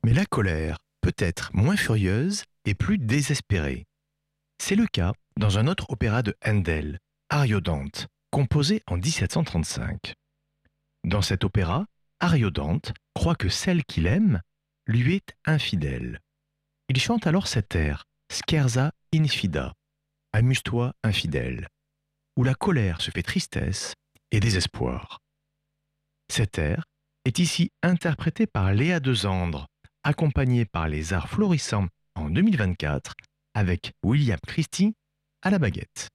Mais la colère peut être moins furieuse et plus désespérée. C'est le cas dans un autre opéra de Handel, Ariodante, composé en 1735. Dans cet opéra, Ariodante croit que celle qu'il aime lui est infidèle. Il chante alors cet air, Scherza infida, amuse-toi infidèle, où la colère se fait tristesse et désespoir. Cet air est ici interprété par Léa Dezandre, accompagné par les Arts Florissants en 2024 avec William Christie à la baguette.